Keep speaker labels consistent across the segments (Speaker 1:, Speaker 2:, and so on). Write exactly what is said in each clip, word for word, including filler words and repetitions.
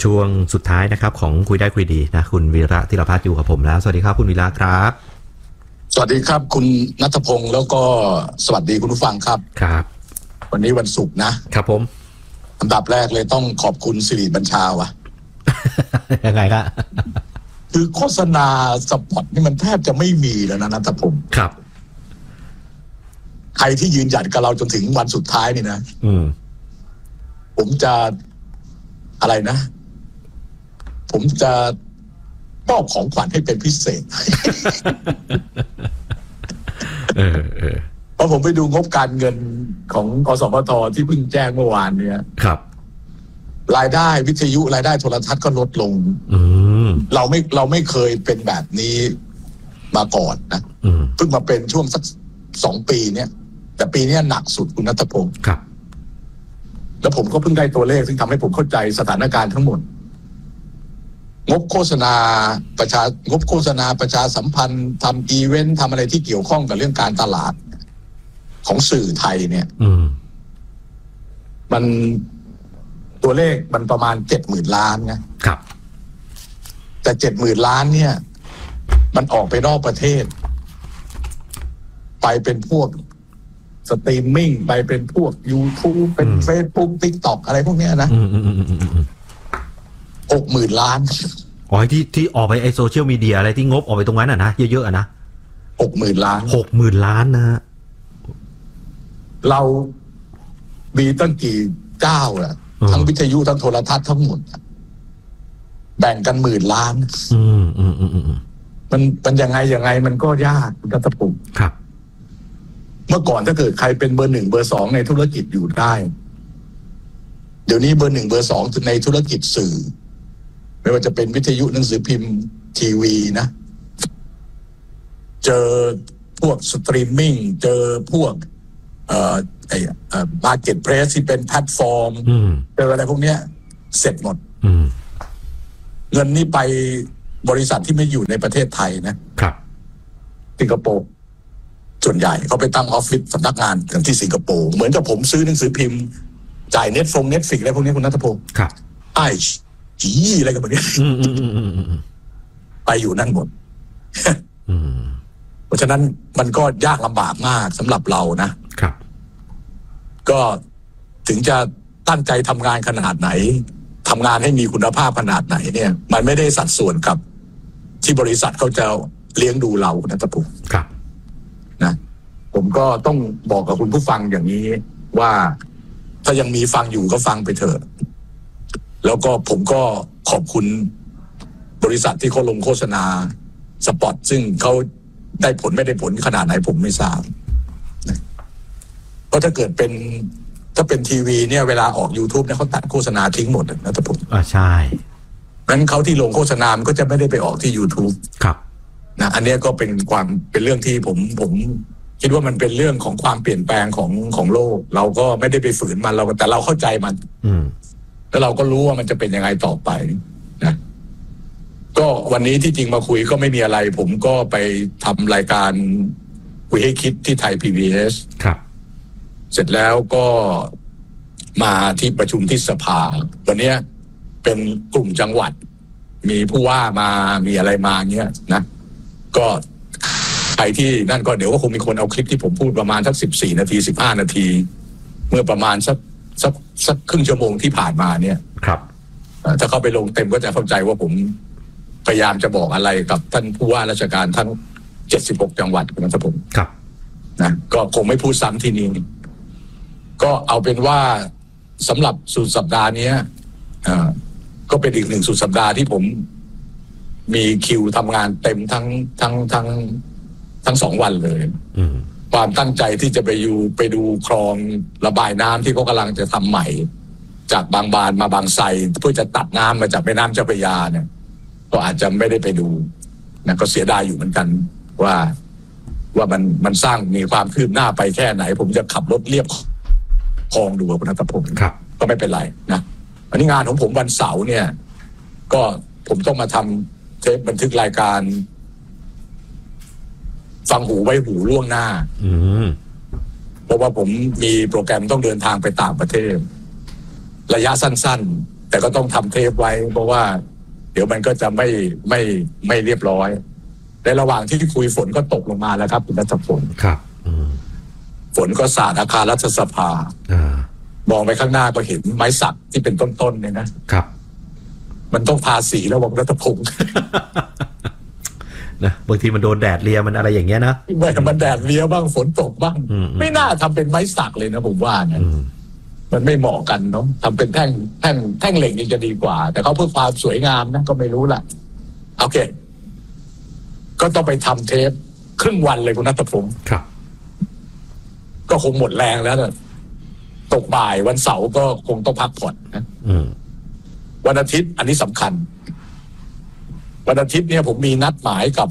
Speaker 1: ช่วงสุดท้ายนะครับของคุยได้คุยดีนะคุณวีระธีรพัฒน์อยู่กับผมแล้วสวัสดีครับคุณวีระครับ
Speaker 2: สวัสดีครับคุณณัฐพงศ์แล้วก็สวัสดีคุณผู้ฟังครับ
Speaker 1: ครับ
Speaker 2: วันนี้วันศุกร์นะครับ
Speaker 1: ผม
Speaker 2: อันดับแรกเลยต้องขอบคุณสิริบัญชาวะ
Speaker 1: ยังไงครับ
Speaker 2: คือโฆษณาสปอตนี่มันแทบจะไม่มีแล้วนะณัฐพงศ์
Speaker 1: ครับ
Speaker 2: ใครที่ยืนหยัดกับเราจนถึงวันสุดท้ายนี่นะ
Speaker 1: อืม
Speaker 2: ผมจะอะไรนะผมจะมอบของขวัญให้เป็นพิเศษ
Speaker 1: เออเออ
Speaker 2: เพราะผมไปดูงบการเงินของกสพทที่เพิ่งแจ้งเมื่อวานเนี่ย
Speaker 1: ครับ
Speaker 2: รายได้วิทยุรายได้โทรทัศน์ก็ลดลง
Speaker 1: อืม
Speaker 2: เราไม่เราไม่เคยเป็นแบบนี้มาก่อนนะเพิ่งมาเป็นช่วงสักสองปีเนี่ยแต่ปีนี้หนักสุดคุณณัฐพงศ์
Speaker 1: ครับ
Speaker 2: แล้วผมก็เพิ่งได้ตัวเลขซึ่งทำให้ผมเข้าใจสถานการณ์ทั้งหมดงบโฆษณาประชางบโฆษณาประชาสัมพันธ์ทำอีเวนต์ทำอะไรที่เกี่ยวข้องกับเรื่องการตลาดของสื่อไทยเนี่ยมันตัวเลขมันประมาณเจ็ดหมื่นล้านนะครับแต่เจ็ดหมื่นล้านเนี่ยมันออกไปนอกประเทศไปเป็นพวกสตรีมมิ่งไปเป็นพวก YouTube เป็น Facebook TikTok อะไรพวกเนี้ยนะหกหมื่นล้าน
Speaker 1: อ๋อที่ที่ออกไปไอโซเชียลมีเดียอะไรที่งบออกไปตรงนั้นอ่ะนะเยอะๆอ่ะนะ
Speaker 2: หกหมื่นล้าน
Speaker 1: หกหมื่นล้านนะฮะ
Speaker 2: เรามีตั้งกี่เจ้าอ่ะทั้งวิทยุทั้งโทรทัศน์ทั้งหมดแบ่งกันหมื่นล้าน
Speaker 1: อืมอืมอืมอืม
Speaker 2: มันมันยังไงยังไงมันก็ยากคุณณัฐพงศ์
Speaker 1: ครับ
Speaker 2: เมื่อก่อนถ้าเกิดใครเป็นเบอร์หนึ่งเบอร์สองในธุรกิจอยู่ได้เดี๋ยวนี้เบอร์หนึ่งเบอร์สองในธุรกิจสื่อไม่ว่าจะเป็นวิทยุหนังสือพิมพ์ทีวีนะเจอพวกสตรีมมิ่งเจอพวกเอ่อไอ้เอ่อมาร์เก็ตเพลสที่เป็นแพลตฟอร์มเจออะไรพวกเนี้ยเสร็จหมดเงินนี้ไปบริษัทที่ไม่อยู่ในประเทศไทยนะครับสิงคโปร์ส่วนใหญ่เขาไปตั้งออฟฟิศสำนักงานกันที่สิงคโปร์เหมือนกับผมซื้อหนังสือพิมพ์จ่ายเน็ตฟงเน็ตฟิกอะไรพวกนี้คุณณัฐพงศ์
Speaker 1: ครับ
Speaker 2: ไอ้จีอะไรกันแบบนี้ไปอยู่นั่นหมดเพราะฉะนั้นมันก็ยากลำบากมากสำหรับเรานะครับก็ถึงจะตั้งใจทำงานขนาดไหนทำงานให้มีคุณภาพขนาดไหนเนี่ยมันไม่ได้สัดส่วนกับที่บริษัทเขาจะเลี้ยงดูเราณัฐพงศ์
Speaker 1: ครับ
Speaker 2: นะผมก็ต้องบอกกับคุณผู้ฟังอย่างนี้ว่าถ้ายังมีฟังอยู่ก็ฟังไปเถอะแล้วก็ผมก็ขอบคุณบริษัทที่เขาลงโฆษณาสปอตซึ่งเขาได้ผลไม่ได้ผลขนาดไหนผมไม่ทราบเพราะถ้าเกิดเป็นถ้าเป็นทีวีเนี่ยเวลาออก YouTube เนี่ยเขาตัดโฆษณาทิ้งหมดนะท่านผม
Speaker 1: อ่าใช่
Speaker 2: งั้นเขาที่ลงโฆษณามันก็จะไม่ได้ไปออกที่ YouTube
Speaker 1: ครับ
Speaker 2: นะอันนี้ก็เป็นความเป็นเรื่องที่ผมผมคิดว่ามันเป็นเรื่องของความเปลี่ยนแปลงของของโลกเราก็ไม่ได้ไปฝืนมันเราแต่เราเข้าใจมัน
Speaker 1: อืม
Speaker 2: แล้วเราก็รู้ว่ามันจะเป็นยังไงต่อไปนะก็วันนี้ที่จริงมาคุยก็ไม่มีอะไรผมก็ไปทำรายการคุยให้คิดที่ไทย พี บี เอส
Speaker 1: ครับ
Speaker 2: เสร็จแล้วก็มาที่ประชุมที่สภาวันนี้เป็นกลุ่มจังหวัดมีผู้ว่ามามีอะไรมาเงี้ยนะก็ใครที่นั่นก็เดี๋ยวก็คงมีคนเอาคลิปที่ผมพูดประมาณสักสิบสี่นาทีสิบห้านาทีเมื่อประมาณสักสักสักครึ่งชั่วโมงที่ผ่านมาเนี่ย
Speaker 1: ครับ
Speaker 2: ถ้าเข้าไปลงเต็มก็จะเข้าใจว่าผมพยายามจะบอกอะไรกับท่านผู้ว่าราชการทั้งเจ็ดสิบหกจังหวัดนะครับผม
Speaker 1: ครับ
Speaker 2: นะก็คงไม่พูดซ้ำที่นี้ก็เอาเป็นว่าสำหรับสุดสัปดาห์นี้อ่าก็เป็นอีกหนึ่งสุดสัปดาห์ที่ผมมีคิวทำงานเต็มทั้งทั้งทั้งทั้งสองวันเลยความตั้งใจที่จะไปอยู่ไปดูคลองระบายน้ำที่เขากำลังจะทำใหม่จากบางบานมาบางไทรเพื่อจะตัดน้ำมาจากแม่น้ำเจ้าพระยาเนี่ยก็อาจจะไม่ได้ไปดูนะก็เสียดายอยู่เหมือนกันว่าว่ามันมันสร้างมีความคืบหน้าไปแค่ไหนผมจะขับรถเลียบคลองดูกับคุณณัฐพงศ์ก็ไม่เป็นไรนะวันนี้งานของผมวันเสาร์เนี่ยก็ผมต้องมาทำเทปบันทึกรายการฟังหูไว้หูล่วงหน้าเพราะว่าผมมีโปรแกรมต้องเดินทางไปต่างประเทศระยะสั้นๆแต่แต่ก็ต้องทำเทปไว้เพราะว่าเดี๋ยวมันก็จะไม่ไม่ไม่เรียบร้อยในระหว่างที่คุยฝนก็ตกลงมาแล้วครับคุณรัฐพล
Speaker 1: ครับ
Speaker 2: ฝนก็สาดอาคารรัฐสภามองไปข้างหน้าก็เห็นไม้สักที่เป็นต้นๆเนี่ยนะครับมันต้องทาสีแล้วบอกรัฐพงศ์
Speaker 1: นะบางทีมันโดนแดดเลียมันอะไรอย่างเงี้ยนะ
Speaker 2: ไม่มันแดดเลียบ้างฝนตกบ้างไม่น่าทำเป็นไม้สักเลยนะผมว่านะมันไม่เหมาะกันเนาะทำเป็นแท่งแท่งแท่งเหล็กนี่จะดีกว่าแต่เขาเพื่อความสวยงามนะก็ไม่รู้แหละโอเคก็ต้องไปทำเทปครึ่งวันเลยคุณณัฐพงศ์
Speaker 1: ครับ
Speaker 2: ก็คงหมดแรงแล้วนะตกบ่ายวันเสาร์ก็คงต้องพักผ่อนนะวันอาทิตย์อันนี้สำคัญวันอาทิตย์เนี่ยผมมีนัดหมายกับ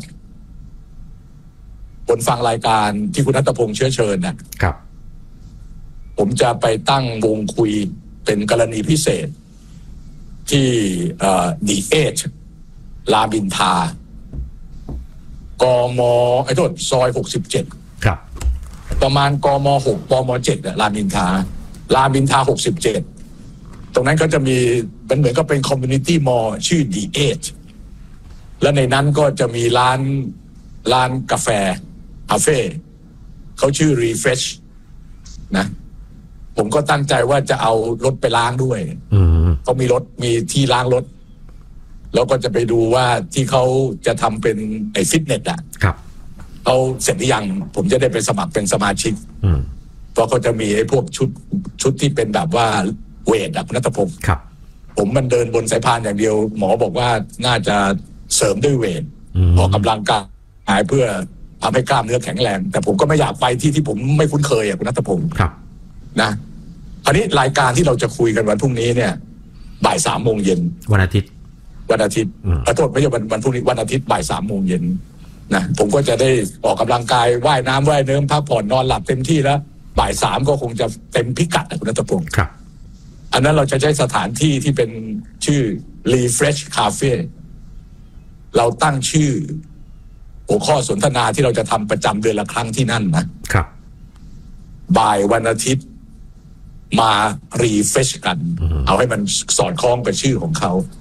Speaker 2: คนฟังรายการที่คุณณัฐพงศ์เชื้อเชิญนะครับผมจะไปตั้งวงคุยเป็นกรณีพิเศษที่เอ่อดีเอชรามอินทรากมไอ้โทษซอยหกสิบเจ็ด
Speaker 1: ครับ
Speaker 2: ประมาณกมหกกมเจ็ดอะรามอินทรารามอินทราหกสิบเจ็ดตรงนั้นก็จะมีเป็นเหมือนก็เป็นคอมมูนิตี้มอลล์ชื่อดีเอชและในนั้นก็จะมีร้านร้านกาแฟคาเฟ่เขาชื่อ Refresh นะผมก็ตั้งใจว่าจะเอารถไปล้างด้วยเขามีรถมีที่ล้างรถแล้วก็จะไปดูว่าที่เขาจะทำเป็นไอ้ฟิตเนสอ่ะ
Speaker 1: ครับ
Speaker 2: เขาเสร็จหรือยังผมจะได้ไปสมัครเป็นสมาชิกเพราะเขาจะมีไอ้พวกชุดชุดที่เป็นแบบว่าเวทอ่ะคุณณัฐพงศ์
Speaker 1: ครับ
Speaker 2: ผมมันเดินบนสายพานอย่างเดียวหมอบอกว่าน่าจะเสริมด้วยเวทออกกำลังกายเพื่อทำให้กล้ามเนื้อแข็งแรงแต่ผมก็ไม่อยากไปที่ที่ผมไม่คุ้นเคยอ่ะคุณณัฐพงศ์
Speaker 1: ครับ
Speaker 2: นะคราวนี้รายการที่เราจะคุยกันวันพรุ่งนี้เนี่ยบ่ายสามโมงเย็น
Speaker 1: วันอาทิตย์
Speaker 2: วันอาทิตย์ขอโทษไม่ใช่วันวันพรุ่งนี้วันอาทิตย์บ่ายสามโมงเย็นนะผมก็จะได้ออกกำลังกายว่ายน้ำว่ายเนื้อพักผ่อนนอนหลับเต็มที่แล้วบ่ายสามก็คงจะเต็มพิกัดนะคุณณัฐพงศ์
Speaker 1: ครับ
Speaker 2: อันนั้นเราจะใช้สถานที่ที่เป็นชื่อ Refresh Cafe เราตั้งชื่อหัวข้อสนทนาที่เราจะทำประจำเดือนละครั้งที่นั่นนะครับบ่ายวันอาทิตย์มา Refresh กันเอาให้มันสอดคล้องกับชื่อของเขา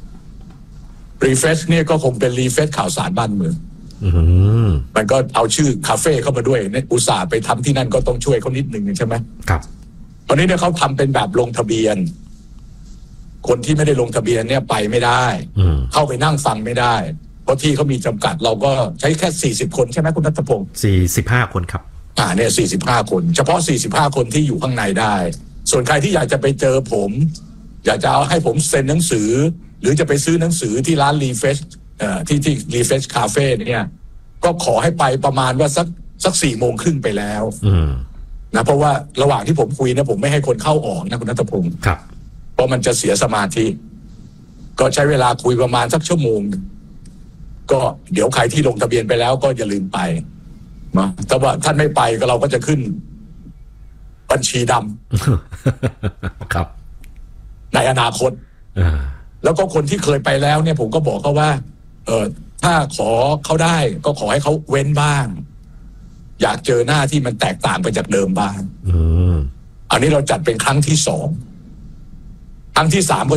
Speaker 2: Refresh เนี่ยก็คงเป็น Refresh ข่าวสารบ้านเมืองมันก็เอาชื่อคาเฟ่เข้ามาด้วยเนี่ยอุตส่าห์ไปทำที่นั่นก็ต้องช่วยเขานิดนึงใช่ไหม
Speaker 1: ครับ
Speaker 2: ตอนนี้เนี่ยเขาทำเป็นแบบลงทะเบียนคนที่ไม่ได้ลงทะเบียนเนี่ยไปไม่ได้เข้าไปนั่งฟังไม่ได้เพราะที่เขามีจำกัดเราก็ใช้แค่สี่สิบคนใช่ไหมคุณณัฐพงศ์
Speaker 1: สี่สิบห้าคนครับ
Speaker 2: อ่าเนี่ยสี่สิบห้าคนเฉพาะสี่สิบห้าคนที่อยู่ข้างในได้ส่วนใครที่อยากจะไปเจอผมอยากจะเอาให้ผมเซ็นหนังสือหรือจะไปซื้อหนังสือที่ร้าน Refresh เอ่อที่ที่ Refresh Cafe เนี่ยก็ขอให้ไปประมาณว่าสักสักสี่โมงครึ่งไปแล้วนะเพราะว่าระหว่างที่ผมคุยนะผมไม่ให้คนเข้าออกนะคุณณัฐพงศ์
Speaker 1: ครับ
Speaker 2: เพราะมันจะเสียสมาธิก็ใช้เวลาคุยประมาณสักชั่วโมงก็เดี๋ยวใครที่ลงทะเบียนไปแล้วก็อย่าลืมไปนะแต่ว่าท่านไม่ไปก็เราก็จะขึ้นบัญชีด
Speaker 1: ำครับ
Speaker 2: ในอนาคตแล้วก็คนที่เคยไปแล้วเนี่ยผมก็บอกเขาว่าเออถ้าขอเขาได้ก็ขอให้เขาเว้นบ้างอยากเจอหน้าที่มันแตกต่างไปจากเดิมบ้างอันนี้เราจัดเป็นครั้งที่สองครั้งที่สาม